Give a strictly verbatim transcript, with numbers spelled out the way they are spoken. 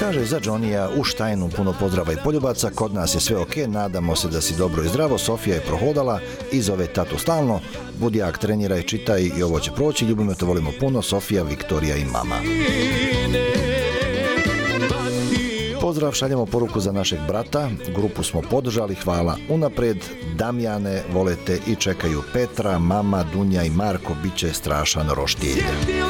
Kaže za Johnnyja u Štajnu puno pozdrava i poljubaca, kod nas je sve ok, nadamo se da si dobro i zdravo, Sofija je prohodala i zove tatu stalno, budi jak, treniraj, čitaj i ovo će proći, ljubimo te, volimo puno, Sofija, Viktorija i mama. Pozdrav, šaljemo poruku za našeg brata, grupu smo podržali, hvala unapred, Damjane, volete i čekaju Petra, mama, Dunja i Marko, bit će strašan roštilj.